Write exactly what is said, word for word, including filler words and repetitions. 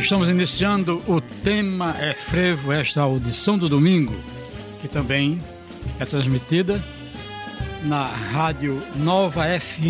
Estamos iniciando o Tema é Frevo, esta audição do domingo, que também é transmitida na Rádio Nova F